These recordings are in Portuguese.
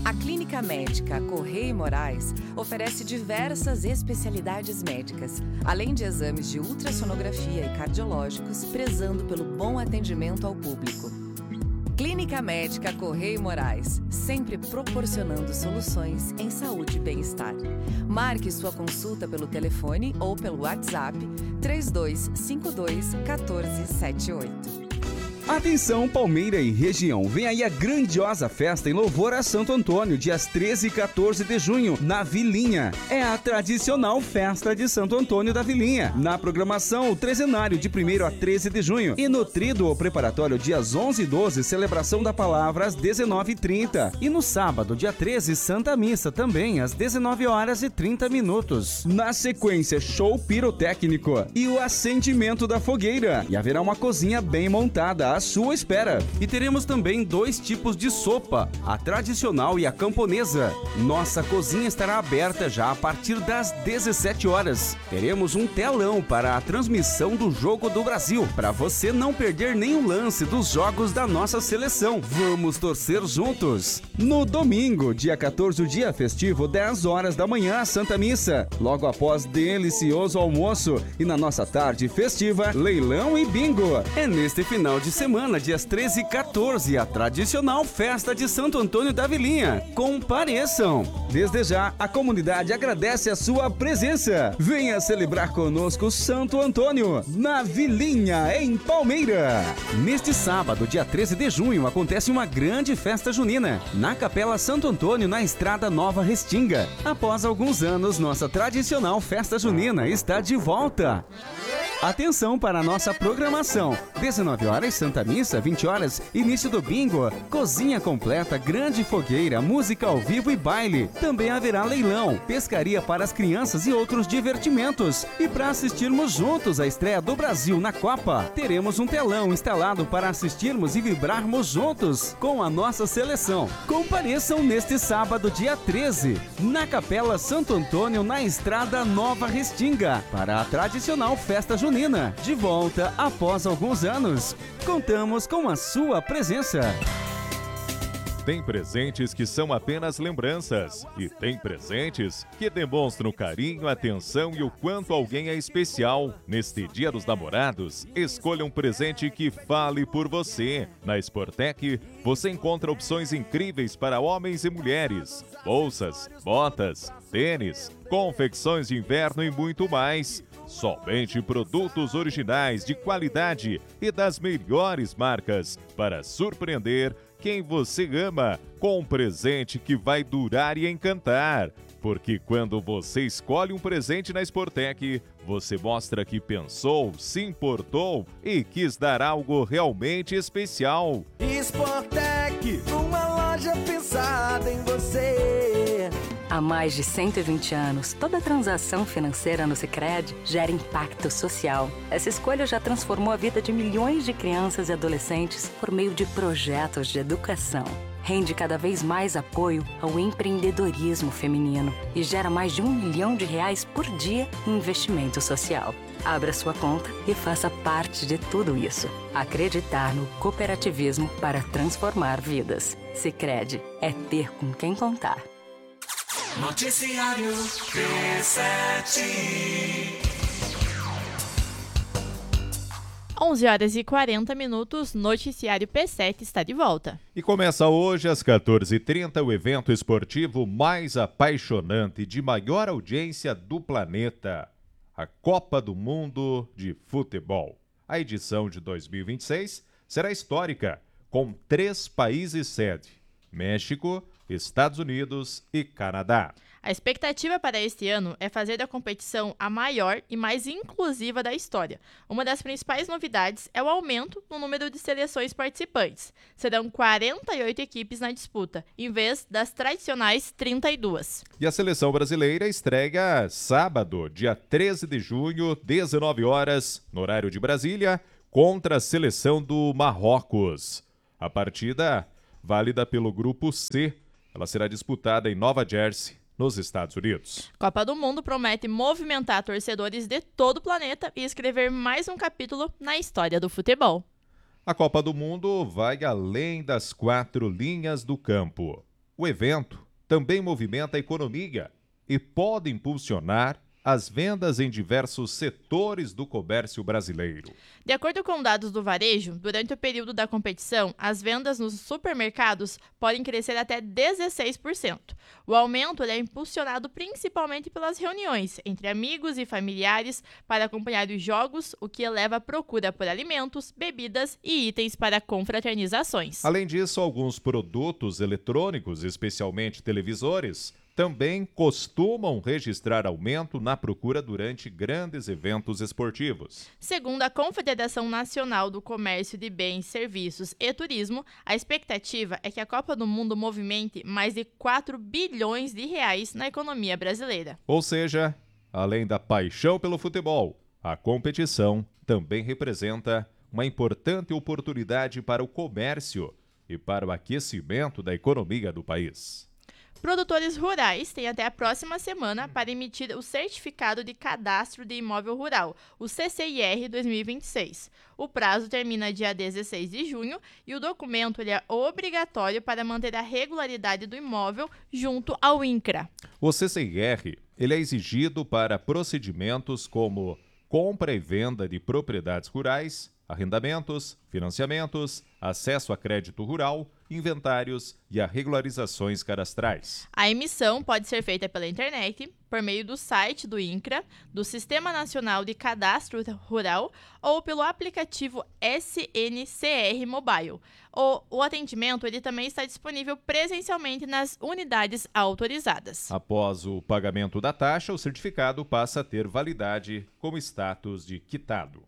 A Clínica Médica Correia e Moraes oferece diversas especialidades médicas, além de exames de ultrassonografia e cardiológicos, prezando pelo bom atendimento ao público. Clínica Médica Correia e Moraes, sempre proporcionando soluções em saúde e bem-estar. Marque sua consulta pelo telefone ou pelo WhatsApp 3252-1478. Atenção, Palmeira e região, vem aí a grandiosa festa em louvor a Santo Antônio, dias 13 e 14 de junho, na Vilinha. É a tradicional festa de Santo Antônio da Vilinha. Na programação, o trezenário de 1º a 13 de junho. E no tríduo preparatório, dias 11 e 12, celebração da palavra às 19h30. E no sábado, dia 13, Santa Missa, também às 19h30. Na sequência, show pirotécnico e o acendimento da fogueira. E haverá uma cozinha bem montada à sua espera. E teremos também 2 tipos de sopa, a tradicional e a camponesa. Nossa cozinha estará aberta já a partir das 17 horas. Teremos um telão para a transmissão do Jogo do Brasil, para você não perder nenhum lance dos jogos da nossa seleção. Vamos torcer juntos. No domingo, dia 14, o dia festivo, 10 horas da manhã, a Santa Missa. Logo após delicioso almoço. E na nossa tarde festiva, leilão e bingo. É neste final de semana, dias 13 e 14, a tradicional festa de Santo Antônio da Vilinha. Compareçam! Desde já, a comunidade agradece a sua presença. Venha celebrar conosco Santo Antônio, na Vilinha, em Palmeira. Neste sábado, dia 13 de junho, acontece uma grande festa junina, na Capela Santo Antônio, na Estrada Nova Restinga. Após alguns anos, nossa tradicional festa junina está de volta. Atenção para a nossa programação. 19 horas, Santa Missa, 20 horas, início do bingo, cozinha completa, grande fogueira, música ao vivo e baile. Também haverá leilão, pescaria para as crianças e outros divertimentos. E para assistirmos juntos a estreia do Brasil na Copa, teremos um telão instalado para assistirmos e vibrarmos juntos com a nossa seleção. Compareçam neste sábado, dia 13, na Capela Santo Antônio, na Estrada Nova Restinga, para a tradicional festa junina. De volta após alguns anos. Contamos com a sua presença. Tem presentes que são apenas lembranças e tem presentes que demonstram carinho, atenção e o quanto alguém é especial. Neste Dia dos Namorados, escolha um presente que fale por você. Na Sportec, você encontra opções incríveis para homens e mulheres. Bolsas, botas, tênis, confecções de inverno e muito mais. Somente produtos originais de qualidade e das melhores marcas para surpreender quem você ama com um presente que vai durar e encantar. Porque quando você escolhe um presente na Sportec, você mostra que pensou, se importou e quis dar algo realmente especial. Sportec, uma loja pensada em você. Há mais de 120 anos, toda transação financeira no Sicredi gera impacto social. Essa escolha já transformou a vida de milhões de crianças e adolescentes por meio de projetos de educação. Rende cada vez mais apoio ao empreendedorismo feminino e gera mais de R$1 milhão por dia em investimento social. Abra sua conta e faça parte de tudo isso. Acreditar no cooperativismo para transformar vidas. Sicredi é ter com quem contar. Noticiário P7. 11 horas e 40 minutos, Noticiário P7 está de volta. E começa hoje às 14h30 o evento esportivo mais apaixonante e de maior audiência do planeta, a Copa do Mundo de Futebol. A edição de 2026 será histórica, com 3 países sede: México, Estados Unidos e Canadá. A expectativa para este ano é fazer da competição a maior e mais inclusiva da história. Uma das principais novidades é o aumento no número de seleções participantes. Serão 48 equipes na disputa, em vez das tradicionais 32. E a seleção brasileira estreia sábado, dia 13 de junho, 19 horas, no horário de Brasília, contra a seleção do Marrocos. A partida, válida pelo Grupo C, ela será disputada em Nova Jersey, nos Estados Unidos. Copa do Mundo promete movimentar torcedores de todo o planeta e escrever mais um capítulo na história do futebol. A Copa do Mundo vai além das 4 linhas do campo. O evento também movimenta a economia e pode impulsionar as vendas em diversos setores do comércio brasileiro. De acordo com dados do varejo, durante o período da competição, as vendas nos supermercados podem crescer até 16%. O aumento é impulsionado principalmente pelas reuniões entre amigos e familiares para acompanhar os jogos, o que eleva a procura por alimentos, bebidas e itens para confraternizações. Além disso, alguns produtos eletrônicos, especialmente televisores, também costumam registrar aumento na procura durante grandes eventos esportivos. Segundo a Confederação Nacional do Comércio de Bens, Serviços e Turismo, a expectativa é que a Copa do Mundo movimente mais de 4 bilhões de reais na economia brasileira. Ou seja, além da paixão pelo futebol, a competição também representa uma importante oportunidade para o comércio e para o aquecimento da economia do país. Produtores rurais têm até a próxima semana para emitir o Certificado de Cadastro de Imóvel Rural, o CCIR 2026. O prazo termina dia 16 de junho e o documento é obrigatório para manter a regularidade do imóvel junto ao INCRA. O CCIR ele é exigido para procedimentos como compra e venda de propriedades rurais, arrendamentos, financiamentos, acesso a crédito rural, inventários e a regularizações cadastrais. A emissão pode ser feita pela internet, por meio do site do INCRA, do Sistema Nacional de Cadastro Rural ou pelo aplicativo SNCR Mobile. O atendimento ele também está disponível presencialmente nas unidades autorizadas. Após o pagamento da taxa, o certificado passa a ter validade como status de quitado.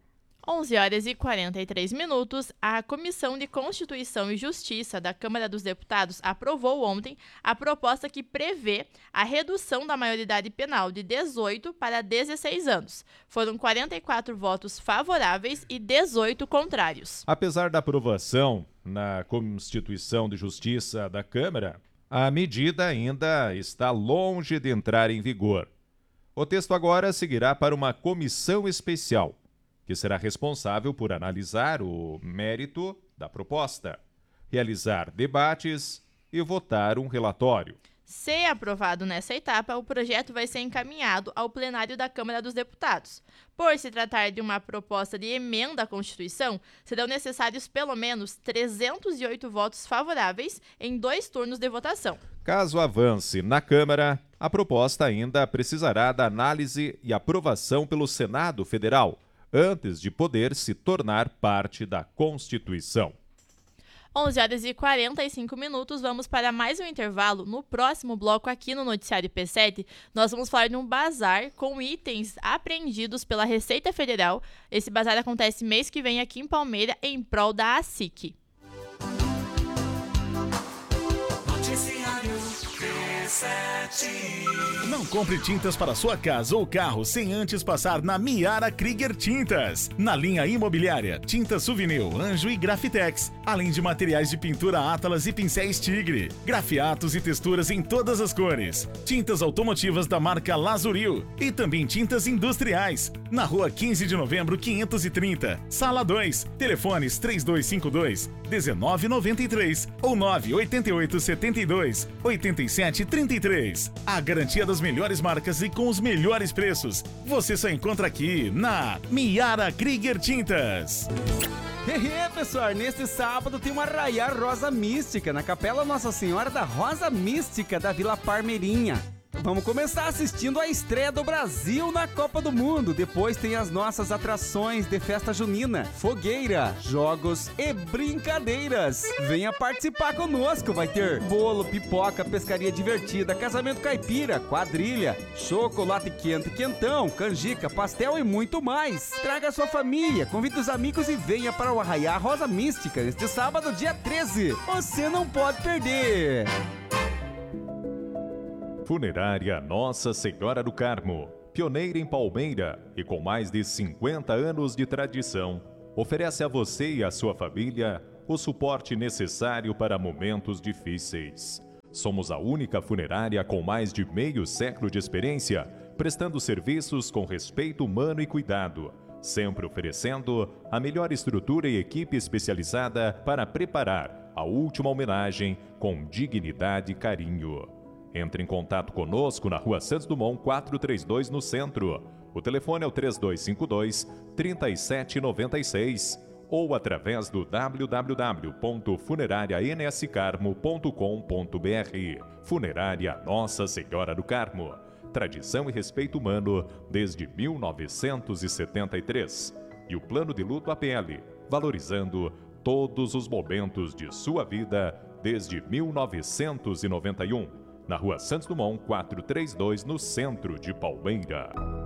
11h43, a Comissão de Constituição e Justiça da Câmara dos Deputados aprovou ontem a proposta que prevê a redução da maioridade penal de 18 para 16 anos. Foram 44 votos favoráveis e 18 contrários. Apesar da aprovação na Constituição de Justiça da Câmara, a medida ainda está longe de entrar em vigor. O texto agora seguirá para uma comissão especial, que será responsável por analisar o mérito da proposta, realizar debates e votar um relatório. Se aprovado nessa etapa, o projeto vai ser encaminhado ao plenário da Câmara dos Deputados. Por se tratar de uma proposta de emenda à Constituição, serão necessários pelo menos 308 votos favoráveis em 2 turnos de votação. Caso avance na Câmara, a proposta ainda precisará da análise e aprovação pelo Senado Federal, antes de poder se tornar parte da Constituição. 11h45, vamos para mais um intervalo. No próximo bloco aqui no Noticiário P7, nós vamos falar de um bazar com itens apreendidos pela Receita Federal. Esse bazar acontece mês que vem aqui em Palmeira, em prol da ASIC. Noticiário P7. Não compre tintas para sua casa ou carro sem antes passar na Miara Krieger Tintas. Na linha imobiliária, tintas Souvenir, Anjo e Grafitex, além de materiais de pintura Atlas e pincéis Tigre, grafiatos e texturas em todas as cores, tintas automotivas da marca Lazuril e também tintas industriais. Na rua 15 de novembro, 530, sala 2, telefones 3252-1993 ou 98872-8733. A garantia das melhores marcas e com os melhores preços. Você só encontra aqui na Miara Krieger Tintas. Pessoal, neste sábado tem uma Arraiar Rosa Mística na Capela Nossa Senhora da Rosa Mística da Vila Parmeirinha. Vamos começar assistindo a estreia do Brasil na Copa do Mundo. Depois tem as nossas atrações de festa junina, fogueira, jogos e brincadeiras. Venha participar conosco. Vai ter bolo, pipoca, pescaria divertida, casamento caipira, quadrilha, chocolate quente, quentão, canjica, pastel e muito mais. Traga a sua família, convide os amigos e venha para o Arraiar Rosa Mística neste sábado, dia 13. Você não pode perder. Funerária Nossa Senhora do Carmo, pioneira em Palmeira e com mais de 50 anos de tradição, oferece a você e a sua família o suporte necessário para momentos difíceis. Somos a única funerária com mais de meio século de experiência, prestando serviços com respeito humano e cuidado, sempre oferecendo a melhor estrutura e equipe especializada para preparar, a última homenagem com dignidade e carinho. Entre em contato conosco na Rua Santos Dumont 432 no centro. O telefone é o 3252-3796 ou através do www.funerarianscarmo.com.br. Funerária Nossa Senhora do Carmo. Tradição e respeito humano desde 1973. E o plano de luto APL, valorizando todos os momentos de sua vida desde 1991. Na Rua Santos Dumont 432 no centro de Palmeira.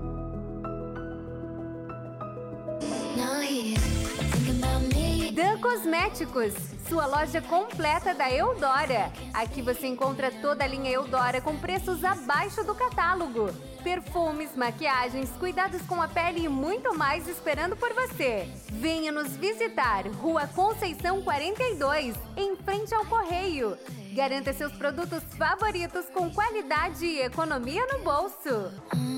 Dan Cosméticos, sua loja completa da Eudora. Aqui você encontra toda a linha Eudora com preços abaixo do catálogo. Perfumes, maquiagens, cuidados com a pele e muito mais esperando por você. Venha nos visitar, Rua Conceição 42, em frente ao Correio. Garanta seus produtos favoritos com qualidade e economia no bolso.